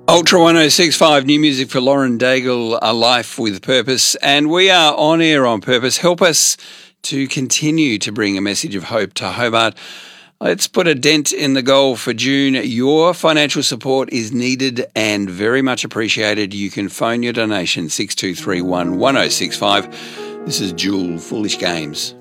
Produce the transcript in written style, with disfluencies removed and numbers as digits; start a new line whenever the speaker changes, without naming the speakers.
Ultra 1065, new music for Lauren Daigle, A Life with Purpose. And we are on air on purpose. Help us to continue to bring a message of hope to Hobart. Let's put a dent in the goal for June. Your financial support is needed and very much appreciated. You can phone your donation 6231 1065. This is Jewel, Foolish Games.